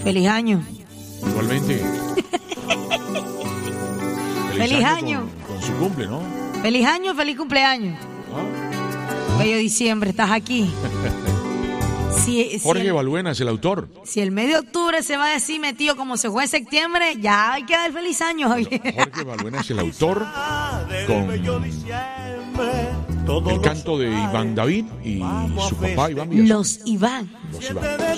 Feliz año. Igualmente. Feliz año. Con su cumple, ¿no? Feliz año, feliz cumpleaños. Bello diciembre, estás aquí. Jorge Balbuena es el autor. Si el mes de octubre se va a decir metido como se fue en septiembre, ya hay que dar feliz año, oye. Jorge Balbuena es el autor con el canto de Iván David y su papá Iván Villazón. Los Iván.